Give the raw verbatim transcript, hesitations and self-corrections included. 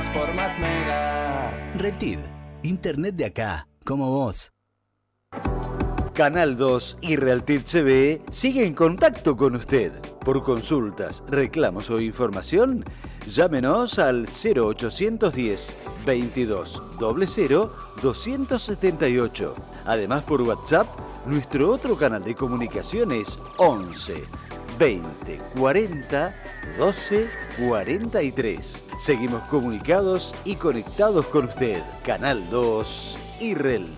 por más megas. Reltid, internet de acá, como vos. Canal dos y Realtid C V sigue en contacto con usted. Por consultas, reclamos o información, llámenos al cero ochocientos diez, veintidós, cero cero, doscientos setenta y ocho. Además, por WhatsApp, nuestro otro canal de comunicación es once, veinte, cuarenta, doce, cuarenta y tres. Seguimos comunicados y conectados con usted. Canal dos y Realtid.